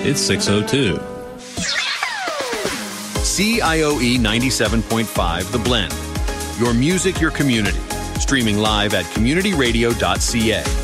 It's 6:02. CIOE 97.5 The Blend. Your music, your community. Streaming live at communityradio.ca.